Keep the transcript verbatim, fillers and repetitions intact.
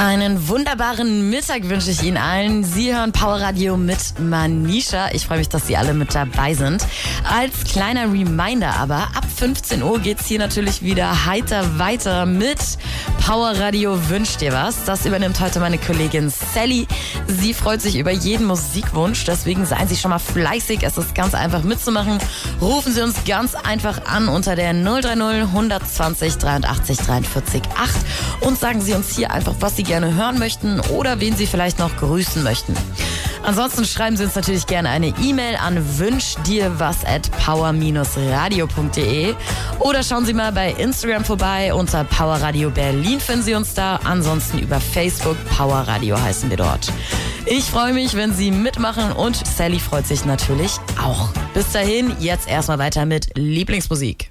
Einen wunderbaren Mittag wünsche ich Ihnen allen. Sie hören Power Radio mit Manisha. Ich freue mich, dass Sie alle mit dabei sind. Als kleiner Reminder aber, ab fünfzehn Uhr geht's hier natürlich wieder heiter weiter mit Power Radio Wünscht dir was. Das übernimmt heute meine Kollegin Sally. Sie freut sich über jeden Musikwunsch, deswegen seien Sie schon mal fleißig. Es ist ganz einfach mitzumachen. Rufen Sie uns ganz einfach an unter der null drei null hundertzwanzig dreiundachtzig dreiundvierzig acht und sagen Sie uns hier einfach, was Sie gerne hören möchten oder wen Sie vielleicht noch grüßen möchten. Ansonsten schreiben Sie uns natürlich gerne eine E-Mail an wünschdirwas at power radio punkt de oder schauen Sie mal bei Instagram vorbei. Unter Power Radio Berlin finden Sie uns da. Ansonsten über Facebook Power Radio heißen wir dort. Ich freue mich, wenn Sie mitmachen und Sally freut sich natürlich auch. Bis dahin, jetzt erstmal weiter mit Lieblingsmusik.